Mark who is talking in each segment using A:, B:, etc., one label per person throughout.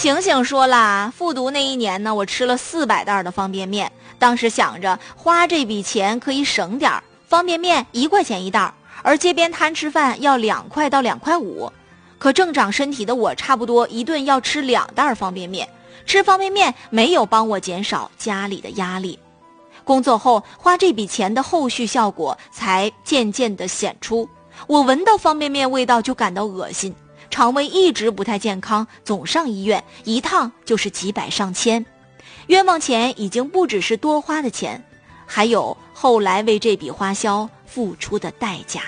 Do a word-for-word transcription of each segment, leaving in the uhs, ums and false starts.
A: 醒醒说啦，复读那一年呢，我吃了四百袋的方便面，当时想着花这笔钱可以省点儿，方便面一块钱一袋，而街边摊吃饭要两块到两块五。可正长身体的我，差不多一顿要吃两袋方便面，吃方便面没有帮我减少家里的压力。工作后花这笔钱的后续效果才渐渐地显出，我闻到方便面味道就感到恶心，肠胃一直不太健康，总上医院，一趟就是几百上千。冤枉钱已经不只是多花的钱，还有后来为这笔花销付出的代价。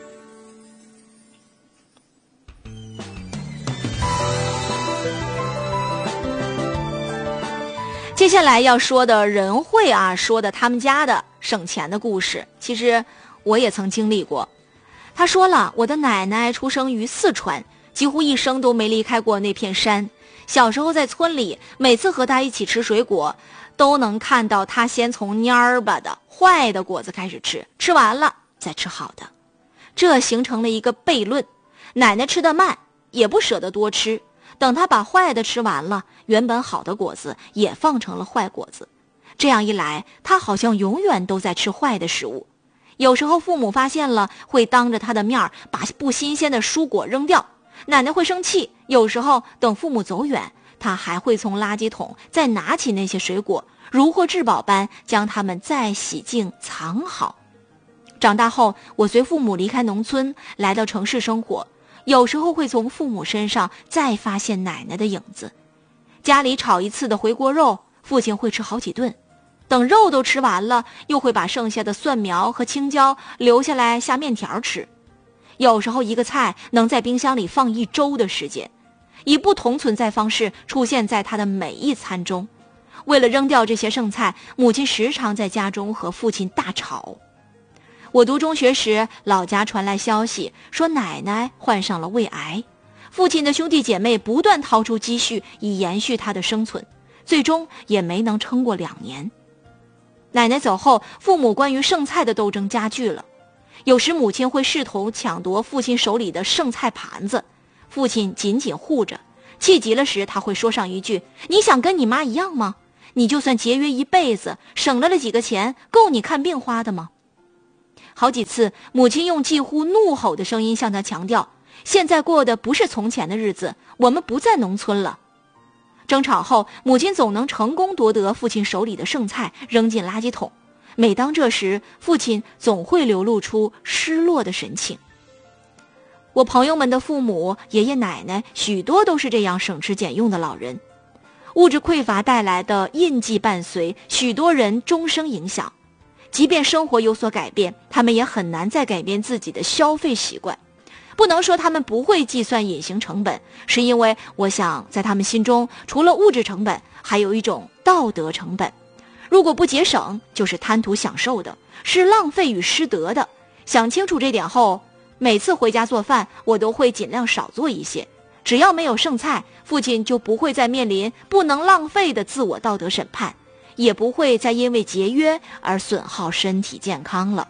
A: 接下来要说的人会啊，说的他们家的省钱的故事，其实我也曾经历过。他说了，我的奶奶出生于四川，几乎一生都没离开过那片山。小时候在村里，每次和他一起吃水果，都能看到他先从蔫巴的坏的果子开始吃，吃完了再吃好的。这形成了一个悖论，奶奶吃得慢，也不舍得多吃，等他把坏的吃完了，原本好的果子也放成了坏果子。这样一来，他好像永远都在吃坏的食物。有时候父母发现了，会当着他的面把不新鲜的蔬果扔掉，奶奶会生气。有时候等父母走远，他还会从垃圾桶再拿起那些水果，如获至宝般将它们再洗净藏好。长大后，我随父母离开农村，来到城市生活，有时候会从父母身上再发现奶奶的影子。家里炒一次的回锅肉，父亲会吃好几顿，等肉都吃完了，又会把剩下的蒜苗和青椒留下来下面条吃。有时候一个菜能在冰箱里放一周的时间，以不同存在方式出现在他的每一餐中。为了扔掉这些剩菜，母亲时常在家中和父亲大吵。我读中学时，老家传来消息说奶奶患上了胃癌，父亲的兄弟姐妹不断掏出积蓄以延续他的生存，最终也没能撑过两年。奶奶走后，父母关于剩菜的斗争加剧了。有时母亲会试图抢夺父亲手里的剩菜盘子，父亲紧紧护着，气急了时他会说上一句：你想跟你妈一样吗？你就算节约一辈子，省了了几个钱，够你看病花的吗？好几次，母亲用几乎怒吼的声音向他强调，现在过的不是从前的日子，我们不在农村了。争吵后，母亲总能成功夺得父亲手里的剩菜，扔进垃圾桶。每当这时，父亲总会流露出失落的神情。我朋友们的父母、爷爷奶奶，许多都是这样省吃俭用的老人。物质匮乏带来的印记伴随许多人终生影响。即便生活有所改变，他们也很难再改变自己的消费习惯。不能说他们不会计算隐形成本，是因为我想在他们心中，除了物质成本，还有一种道德成本。如果不节省，就是贪图享受的，是浪费与失德的。想清楚这点后，每次回家做饭，我都会尽量少做一些。只要没有剩菜，父亲就不会再面临不能浪费的自我道德审判，也不会再因为节约而损耗身体健康了。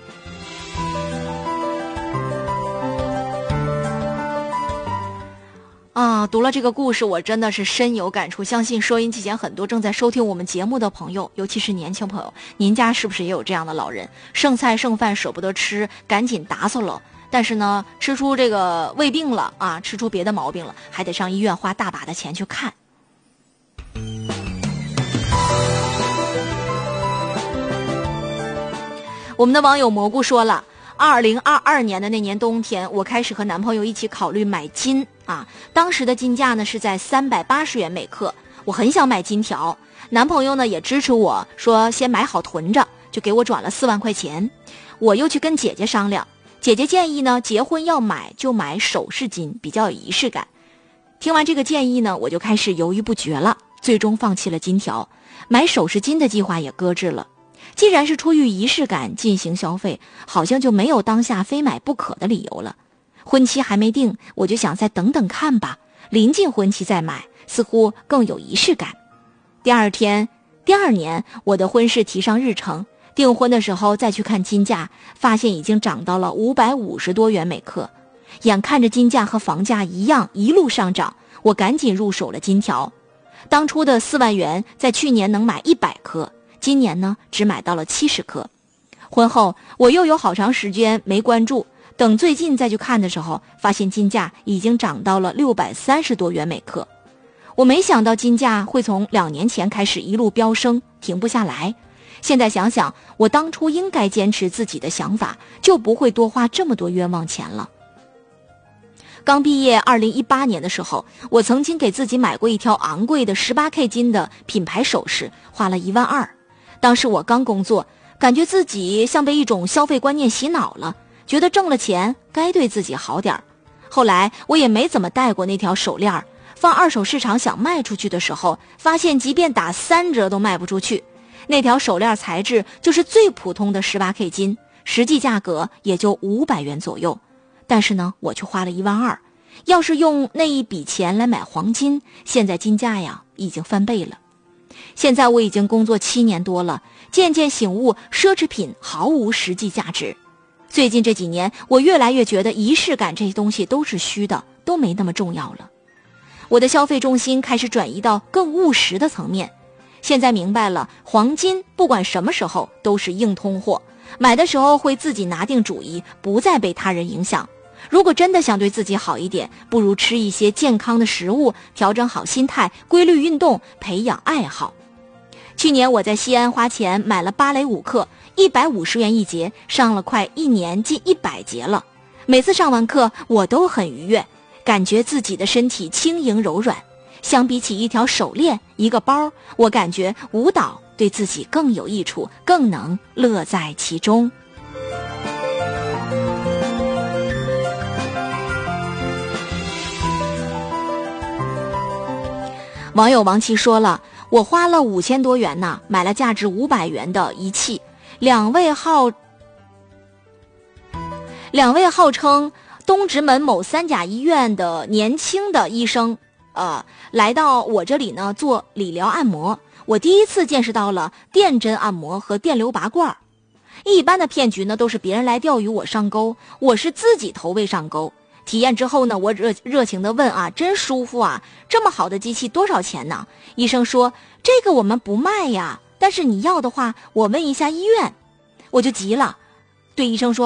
A: 啊，读了这个故事，我真的是深有感触。相信收音机前很多正在收听我们节目的朋友，尤其是年轻朋友，您家是不是也有这样的老人？剩菜剩饭舍不得吃，赶紧打扫了。但是呢，吃出这个胃病了啊，吃出别的毛病了，还得上医院花大把的钱去看。我们的网友蘑菇说了，二零二二年的那年冬天，我开始和男朋友一起考虑买金啊。当时的金价呢是在三百八十元每克，我很想买金条，男朋友呢也支持我说先买好囤着，就给我转了四万块钱。我又去跟姐姐商量，姐姐建议呢，结婚要买就买首饰金，比较有仪式感。听完这个建议呢，我就开始犹豫不决了，最终放弃了金条，买首饰金的计划也搁置了。既然是出于仪式感进行消费，好像就没有当下非买不可的理由了。婚期还没定，我就想再等等看吧，临近婚期再买，似乎更有仪式感。第二天，第二年，我的婚事提上日程，订婚的时候再去看金价，发现已经涨到了五百五十多元每克。 眼看着金价和房价一样一路上涨，我赶紧入手了金条。当初的四万元在去年能买一百颗，今年呢只买到了七十颗。婚后我又有好长时间没关注，等最近再去看的时候，发现金价已经涨到了六百三十多元每克。我没想到金价会从两年前开始一路飙升，停不下来。现在想想，我当初应该坚持自己的想法，就不会多花这么多冤枉钱了。刚毕业二零一八年的时候，我曾经给自己买过一条昂贵的 十八K 金的品牌首饰，花了一万二。当时我刚工作，感觉自己像被一种消费观念洗脑了，觉得挣了钱该对自己好点。后来我也没怎么戴过那条手链，放二手市场想卖出去的时候，发现即便打三折都卖不出去。那条手链材质就是最普通的 十八K 金，实际价格也就五百元左右，但是呢我却花了一万二。要是用那一笔钱来买黄金，现在金价呀已经翻倍了。现在我已经工作七年多了，渐渐醒悟奢侈品毫无实际价值。最近这几年，我越来越觉得仪式感这些东西都是虚的，都没那么重要了。我的消费重心开始转移到更务实的层面。现在明白了，黄金不管什么时候都是硬通货，买的时候会自己拿定主意，不再被他人影响。如果真的想对自己好一点，不如吃一些健康的食物，调整好心态，规律运动，培养爱好。去年我在西安花钱买了芭蕾舞课，一百五十元一节，上了快一年，近一百节了。每次上完课我都很愉悦，感觉自己的身体轻盈柔软。相比起一条手链一个包，我感觉舞蹈对自己更有益处，更能乐在其中。网友王琦说了，我花了五千多元呢，买了价值五百元的仪器。两位号两位号称东直门某三甲医院的年轻的医生呃，来到我这里呢做理疗按摩。我第一次见识到了电针按摩和电流拔罐。一般的骗局呢都是别人来钓鱼我上钩，我是自己投喂上钩。体验之后呢，我热热情地问啊，真舒服啊，这么好的机器多少钱呢？医生说这个我们不卖呀，但是你要的话我问一下医院。我就急了，对医生说